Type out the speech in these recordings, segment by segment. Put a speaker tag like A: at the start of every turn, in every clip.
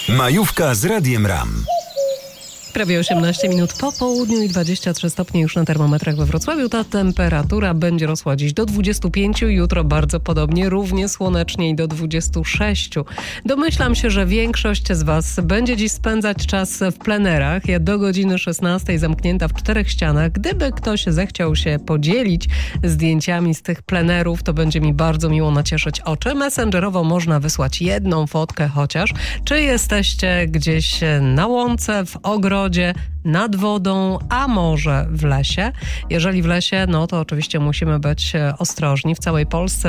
A: Majówka z Radiem RAM.
B: Prawie 18 minut po południu i 23 stopnie już na termometrach we Wrocławiu. Ta temperatura będzie rosła dziś do 25, jutro bardzo podobnie, równie słonecznie i do 26. Domyślam się, że większość z Was będzie dziś spędzać czas w plenerach. Ja do godziny 16 zamknięta w 4 ścianach. Gdyby ktoś zechciał się podzielić zdjęciami z tych plenerów, to będzie mi bardzo miło nacieszyć oczy. Messengerowo można wysłać jedną fotkę chociaż. Czy jesteście gdzieś na łące, w ogrodzie, nad wodą, a może w lesie. Jeżeli w lesie, no to oczywiście musimy być ostrożni. W całej Polsce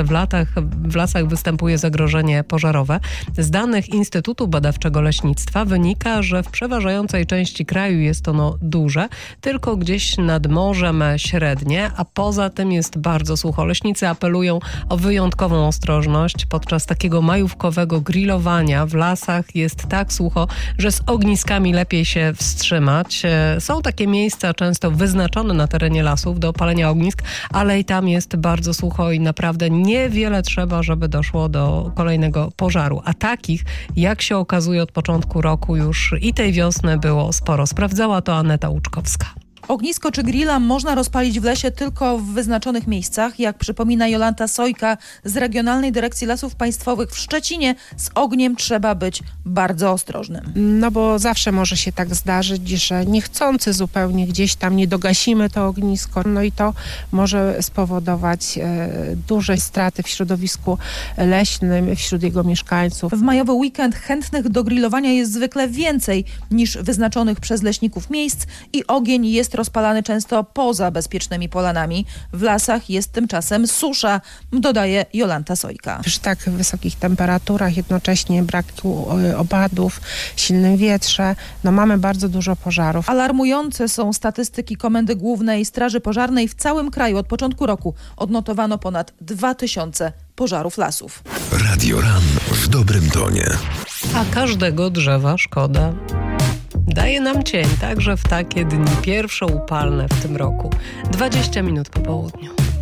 B: w lasach występuje zagrożenie pożarowe. Z danych Instytutu Badawczego Leśnictwa wynika, że w przeważającej części kraju jest ono duże, tylko gdzieś nad morzem średnie, a poza tym jest bardzo sucho. Leśnicy apelują o wyjątkową ostrożność. Podczas takiego majówkowego grillowania w lasach jest tak sucho, że z ogniskami lepiej się wstrzymać. Są takie miejsca często wyznaczone na terenie lasów do palenia ognisk, ale i tam jest bardzo sucho i naprawdę niewiele trzeba, żeby doszło do kolejnego pożaru. A takich, jak się okazuje, od początku roku już i tej wiosny było sporo. Sprawdzała to Aneta Łuczkowska.
C: Ognisko czy grilla można rozpalić w lesie tylko w wyznaczonych miejscach. Jak przypomina Jolanta Sojka z Regionalnej Dyrekcji Lasów Państwowych w Szczecinie, z ogniem trzeba być bardzo ostrożnym.
D: No bo zawsze może się tak zdarzyć, że niechcący zupełnie gdzieś tam nie dogasimy to ognisko. No i to może spowodować duże straty w środowisku leśnym, wśród jego mieszkańców.
C: W majowy weekend chętnych do grillowania jest zwykle więcej niż wyznaczonych przez leśników miejsc i ogień jest rozpalany często poza bezpiecznymi polanami. W lasach jest tymczasem susza, dodaje Jolanta Sojka.
D: Przy tak wysokich temperaturach, jednocześnie braku opadów, silnym wietrze, no mamy bardzo dużo pożarów.
C: Alarmujące są statystyki Komendy Głównej Straży Pożarnej. W całym kraju od początku roku odnotowano ponad 2000 pożarów lasów.
A: Radio RAM w dobrym tonie.
B: A każdego drzewa szkoda. Daje nam cień także w takie dni pierwsze upalne w tym roku. 20 minut po południu.